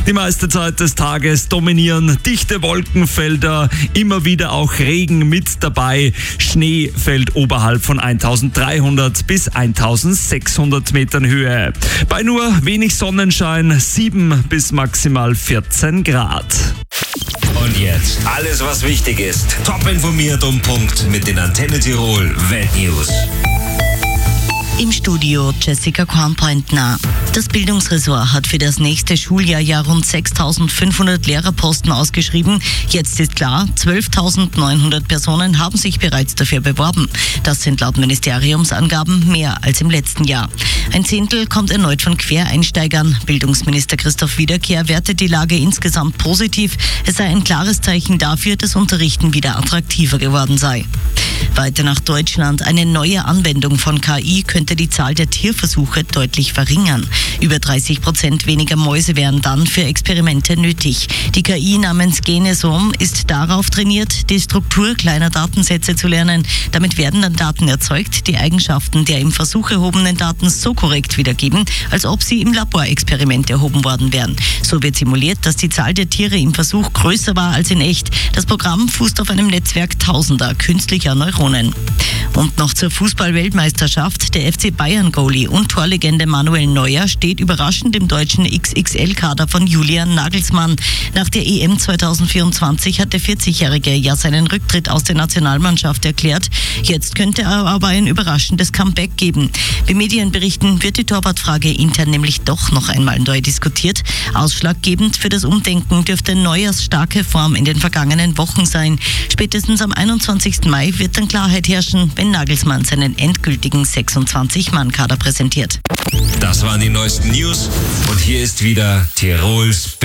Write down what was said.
Die meiste Zeit des Tages dominieren dichte Wolkenfelder, immer wieder auch Regen mit dabei. Schnee fällt oberhalb von 1300 bis 1600 Metern Höhe. Bei nur wenig Sonnenschein 7 bis maximal 14 Grad. Und jetzt alles, was wichtig ist. Top informiert um Punkt mit den Antenne Tirol Weltnews. Im Studio Jessica Kornpointner. Das Bildungsressort hat für das nächste Schuljahr ja rund 6.500 Lehrerposten ausgeschrieben. Jetzt ist klar, 12.900 Personen haben sich bereits dafür beworben. Das sind laut Ministeriumsangaben mehr als im letzten Jahr. Ein Zehntel kommt erneut von Quereinsteigern. Bildungsminister Christoph Wiederkehr wertet die Lage insgesamt positiv. Es sei ein klares Zeichen dafür, dass Unterrichten wieder attraktiver geworden sei. Weiter nach Deutschland. Eine neue Anwendung von KI könnte die Zahl der Tierversuche deutlich verringern. Über 30% weniger Mäuse wären dann für Experimente nötig. Die KI namens Genesom ist darauf trainiert, die Struktur kleiner Datensätze zu lernen. Damit werden dann Daten erzeugt, die Eigenschaften der im Versuch erhobenen Daten so korrekt wiedergeben, als ob sie im Laborexperiment erhoben worden wären. So wird simuliert, dass die Zahl der Tiere im Versuch größer war als in echt. Das Programm fußt auf einem Netzwerk tausender künstlicher Neuronen. Und noch zur Fußball-Weltmeisterschaft. Der FC Bayern-Goalie und Torlegende Manuel Neuer steht überraschend im deutschen XXL-Kader von Julian Nagelsmann. Nach der EM 2024 hat der 40-Jährige ja seinen Rücktritt aus der Nationalmannschaft erklärt. Jetzt könnte er aber ein überraschendes Comeback geben. Wie Medien berichten, wird die Torwartfrage intern nämlich doch noch einmal neu diskutiert. Ausschlaggebend für das Umdenken dürfte Neuers starke Form in den vergangenen Wochen sein. Spätestens am 21. Mai wird dann Klarheit herrschen, wenn Nagelsmann seinen endgültigen 26-Mann-Kader präsentiert. Das waren die neuesten News und hier ist wieder Tirols